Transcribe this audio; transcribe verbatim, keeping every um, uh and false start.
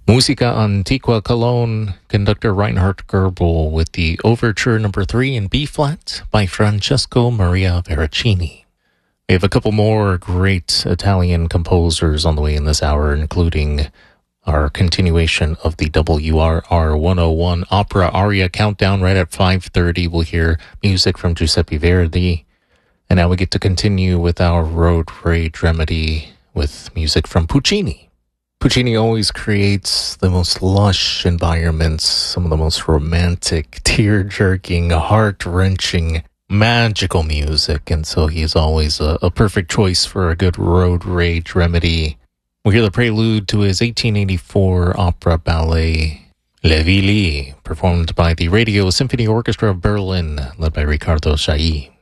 Musica Antiqua Cologne, conductor Reinhard Goebel with the Overture Number three in B-flat by Francesco Maria Veracini. We have a couple more great Italian composers on the way in this hour, including our continuation of the W R R one oh one Opera Aria Countdown right at five thirty. We'll hear music from Giuseppe Verdi. And now we get to continue with our Road Rage Remedy with music from Puccini. Puccini always creates the most lush environments, some of the most romantic, tear-jerking, heart-wrenching, magical music, and so he's always a, a perfect choice for a good road rage remedy. We'll hear the prelude to his eighteen eighty-four opera ballet, Le Villi, performed by the Radio Symphony Orchestra of Berlin, led by Riccardo Chailly.